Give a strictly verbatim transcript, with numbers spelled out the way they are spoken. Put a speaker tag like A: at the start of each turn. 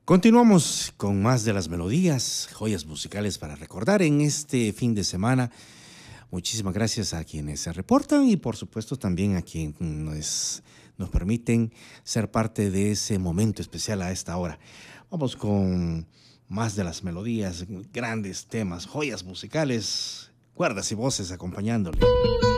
A: Continuamos con más de las melodías, joyas musicales para recordar en este fin de semana. Muchísimas gracias a quienes se reportan y por supuesto también a quienes nos, nos permiten ser parte de ese momento especial a esta hora. Vamos con más de las melodías, grandes temas, joyas musicales, cuerdas y voces acompañándole.